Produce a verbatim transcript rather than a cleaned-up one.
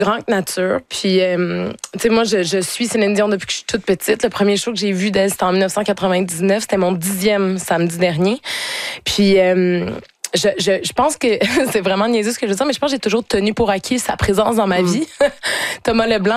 Grand nature. Puis, euh, tu sais, moi, je, je suis Céline Dion depuis que je suis toute petite. Le premier show que j'ai vu d'elle, c'était en dix-neuf cent quatre-vingt-dix-neuf. C'était mon dixième samedi dernier. Puis, euh, je, je, je pense que c'est vraiment niaiseux ce que je veux dire, mais je pense que j'ai toujours tenu pour acquis sa présence dans ma vie. Thomas Leblanc,